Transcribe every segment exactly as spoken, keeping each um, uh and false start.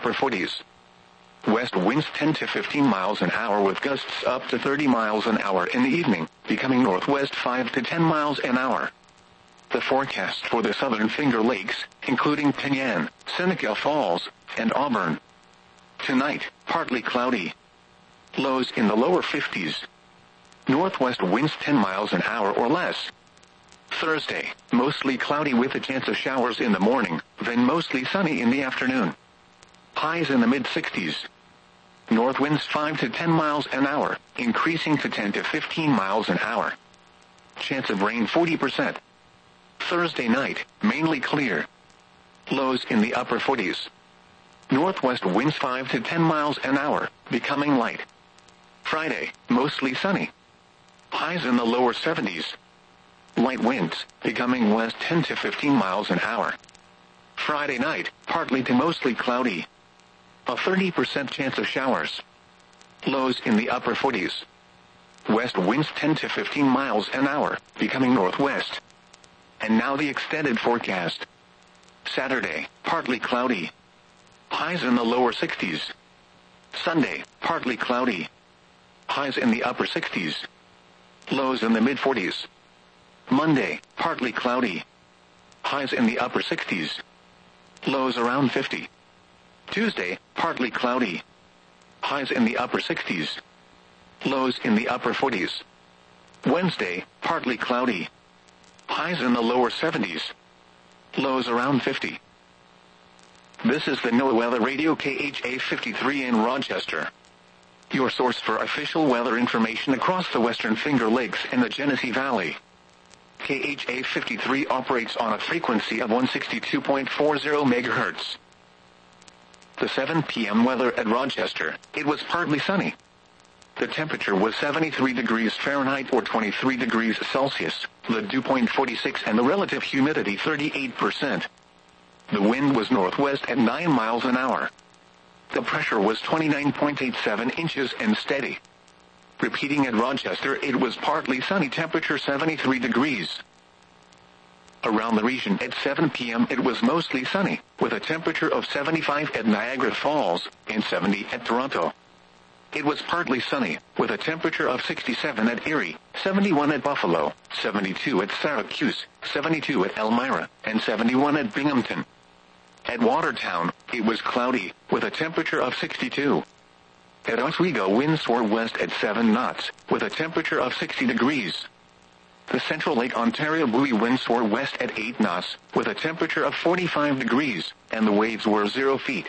upper forties. West winds ten to fifteen miles an hour with gusts up to thirty miles an hour in the evening, becoming northwest five to ten miles an hour. The forecast for the southern Finger Lakes, including Penyan, Seneca Falls, and Auburn. Tonight, partly cloudy. Lows in the lower fifties. Northwest winds ten miles an hour or less. Thursday, mostly cloudy with a chance of showers in the morning, then mostly sunny in the afternoon. Highs in the mid-sixties. North winds five to ten miles an hour, increasing to ten to fifteen miles an hour. Chance of rain forty percent. Thursday night, mainly clear. Lows in the upper forties. Northwest winds five to ten miles an hour, becoming light. Friday, mostly sunny. Highs in the lower seventies. Light winds, becoming west ten to fifteen miles an hour. Friday night, partly to mostly cloudy. A thirty percent chance of showers. Lows in the upper forties. West winds ten to fifteen miles an hour, becoming northwest. And now the extended forecast. Saturday, partly cloudy. Highs in the lower sixties. Sunday, partly cloudy. Highs in the upper sixties. Lows in the mid-forties. Monday, partly cloudy. Highs in the upper sixties. Lows around fifty. Tuesday, partly cloudy. Highs in the upper sixties. Lows in the upper forties. Wednesday, partly cloudy. Highs in the lower seventies. Lows around fifty. This is the NOAA Weather Radio K H A fifty-three in Rochester. Your source for official weather information across the Western Finger Lakes and the Genesee Valley. K H A fifty-three operates on a frequency of one sixty-two point four zero megahertz. The seven p m weather at Rochester, it was partly sunny. The temperature was seventy-three degrees Fahrenheit or twenty-three degrees Celsius, the dew point forty-six and the relative humidity thirty-eight percent. The wind was northwest at nine miles an hour. The pressure was twenty-nine point eight seven inches and steady. Repeating at Rochester, it was partly sunny, temperature seventy-three degrees. Around the region at seven p m it was mostly sunny, with a temperature of seventy-five at Niagara Falls and seventy at Toronto. It was partly sunny, with a temperature of sixty-seven at Erie, seventy-one at Buffalo, seventy-two at Syracuse, seventy-two at Elmira, and seventy-one at Binghamton. At Watertown, it was cloudy, with a temperature of sixty-two. At Oswego, winds soar west at seven knots, with a temperature of sixty degrees. The Central Lake Ontario buoy winds soar west at eight knots, with a temperature of forty-five degrees, and the waves were zero feet.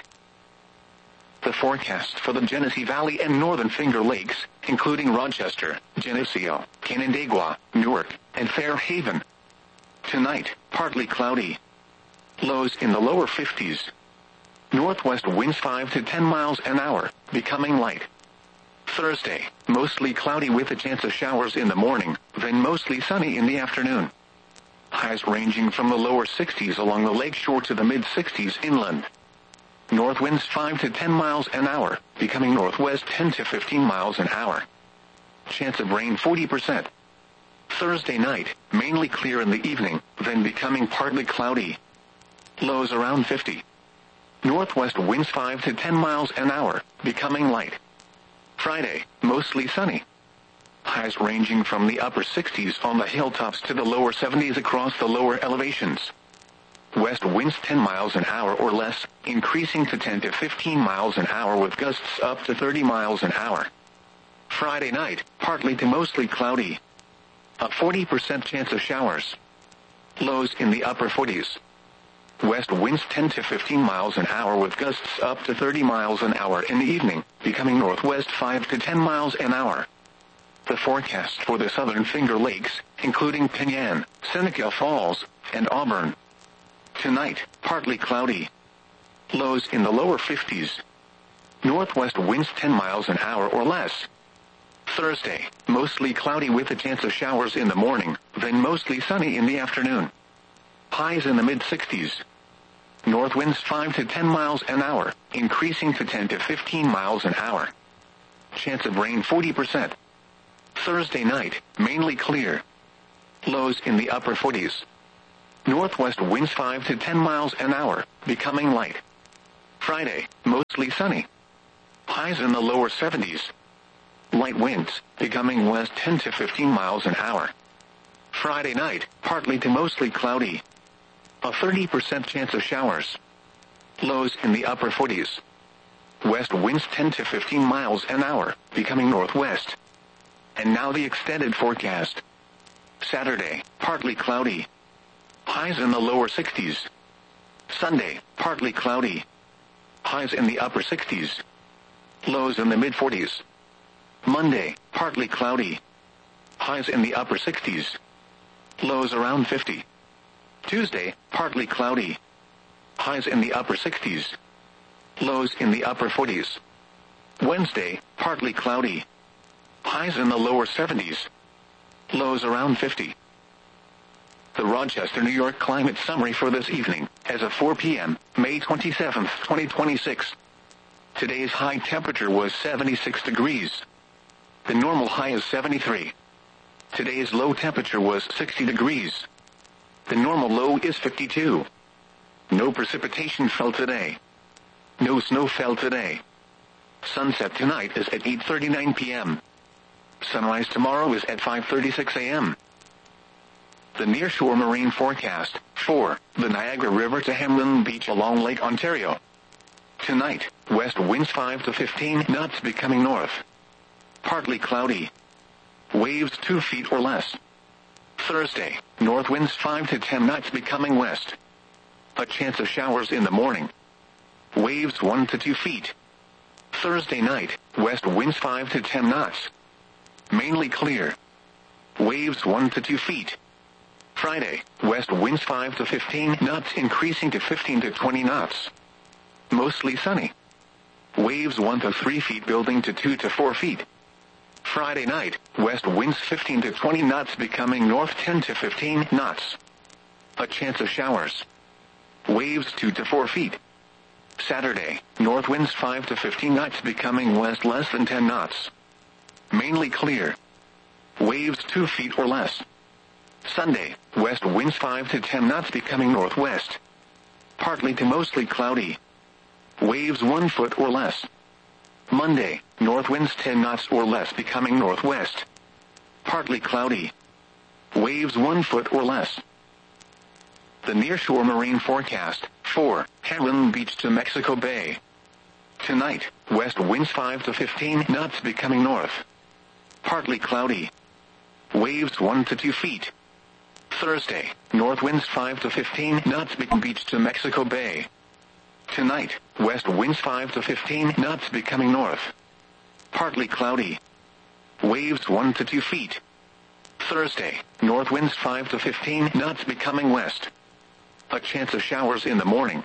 The forecast for the Genesee Valley and Northern Finger Lakes, including Rochester, Geneseo, Canandaigua, Newark, and Fairhaven. Tonight, partly cloudy. Lows in the lower fifties. Northwest winds five to ten miles an hour, becoming light. Thursday, mostly cloudy with a chance of showers in the morning, then mostly sunny in the afternoon. Highs ranging from the lower sixties along the lakeshore to the mid-sixties inland. North winds five to ten miles an hour, becoming northwest ten to fifteen miles an hour. Chance of rain forty percent. Thursday night, mainly clear in the evening, then becoming partly cloudy. Lows around fifty. Northwest winds five to ten miles an hour, becoming light. Friday, mostly sunny. Highs ranging from the upper sixties on the hilltops to the lower seventies across the lower elevations. West winds ten miles an hour or less, increasing to ten to fifteen miles an hour with gusts up to thirty miles an hour. Friday night, partly to mostly cloudy. A forty percent chance of showers. Lows in the upper forties. West winds ten to fifteen miles an hour with gusts up to thirty miles an hour in the evening, becoming northwest five to ten miles an hour. The forecast for the southern Finger Lakes, including Penyan, Seneca Falls, and Auburn. Tonight, partly cloudy. Lows in the lower fifties. Northwest winds ten miles an hour or less. Thursday, mostly cloudy with a chance of showers in the morning, then mostly sunny in the afternoon. Highs in the mid-sixties. North winds five to ten miles an hour, increasing to ten to fifteen miles an hour. Chance of rain forty percent. Thursday night, mainly clear. Lows in the upper forties. Northwest winds five to ten miles an hour, becoming light. Friday, mostly sunny. Highs in the lower seventies. Light winds, becoming west ten to fifteen miles an hour. Friday night, partly to mostly cloudy. A thirty percent chance of showers. Lows in the upper forties. West winds ten to fifteen miles an hour, becoming northwest. And now the extended forecast. Saturday, partly cloudy. Highs in the lower sixties. Sunday, partly cloudy. Highs in the upper sixties. Lows in the mid forties. Monday, partly cloudy. Highs in the upper sixties. Lows around fifty. Tuesday, partly cloudy. Highs in the upper sixties. Lows in the upper forties. Wednesday, partly cloudy. Highs in the lower seventies. Lows around fifty. The Rochester, New York climate summary for this evening, as of four p.m., May twenty-seventh, twenty twenty-six. Today's high temperature was seventy-six degrees. The normal high is seventy-three. Today's low temperature was sixty degrees. The normal low is fifty-two. No precipitation fell today. No snow fell today. Sunset tonight is at eight thirty-nine p.m. Sunrise tomorrow is at five thirty-six a.m. The nearshore marine forecast, for the Niagara River to Hamlin Beach along Lake Ontario. Tonight, west winds five to fifteen knots becoming north. Partly cloudy. Waves two feet or less. Thursday, north winds five to ten knots becoming west. A chance of showers in the morning. Waves one to two feet. Thursday night, west winds five to ten knots. Mainly clear. Waves one to two feet. Friday, west winds five to fifteen knots increasing to fifteen to twenty knots. Mostly sunny. Waves one to three feet building to two to four feet. Friday night, west winds fifteen to twenty knots becoming north ten to fifteen knots. A chance of showers. Waves two to four feet. Saturday, north winds five to fifteen knots becoming west less than ten knots. Mainly clear. Waves two feet or less. Sunday, west winds five to ten knots becoming northwest. Partly to mostly cloudy. Waves one foot or less. Monday, north winds ten knots or less becoming northwest. Partly cloudy. Waves one foot or less. The nearshore marine forecast, for Hamlin Beach to Mexico Bay. Tonight, west winds five to fifteen knots becoming north. Partly cloudy. Waves one to two feet. Thursday, north winds five to fifteen knots becoming beach to Mexico Bay. Tonight, west winds five to fifteen knots becoming north. Partly cloudy. Waves one to two feet. Thursday, north winds five to fifteen knots becoming west. A chance of showers in the morning.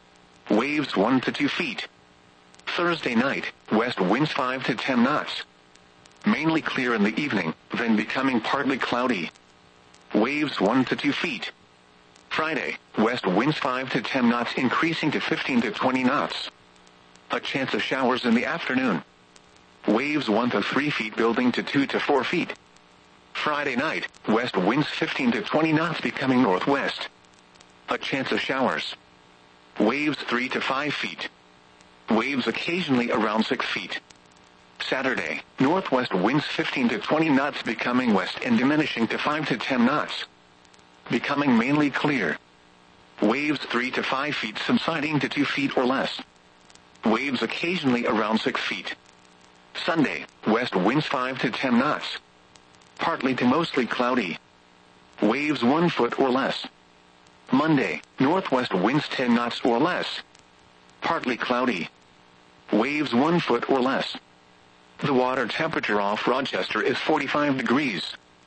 Waves one to two feet. Thursday night, west winds five to ten knots. Mainly clear in the evening, then becoming partly cloudy. Waves one to two feet. Friday, west winds five to ten knots increasing to fifteen to twenty knots. A chance of showers in the afternoon. Waves one to three feet building to two to four feet. Friday night, west winds fifteen to twenty knots becoming northwest. A chance of showers. Waves three to five feet. Waves occasionally around six feet. Saturday, northwest winds fifteen to twenty knots becoming west and diminishing to five to ten knots. Becoming mainly clear. Waves three to five feet subsiding to two feet or less. Waves occasionally around six feet. Sunday, west winds five to ten knots. Partly to mostly cloudy. Waves one foot or less. Monday, northwest winds ten knots or less. Partly cloudy. Waves one foot or less. The water temperature off Rochester is forty-five degrees.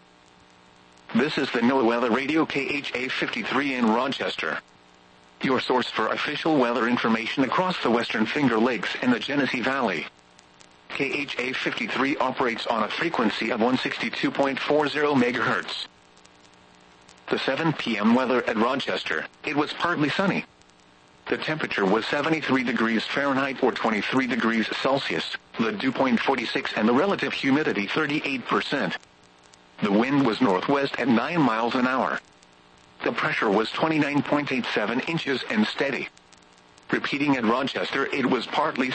This is the NOAA Weather Radio K H A fifty-three in Rochester. Your source for official weather information across the Western Finger Lakes and the Genesee Valley. K H A fifty-three operates on a frequency of one sixty-two point four zero megahertz. The seven p.m. weather at Rochester, it was partly sunny. The temperature was seventy-three degrees Fahrenheit or twenty-three degrees Celsius, the dew point forty-six and the relative humidity thirty-eight percent. The wind was northwest at nine miles an hour. The pressure was twenty-nine point eight seven inches and steady. Repeating at Rochester, it was partly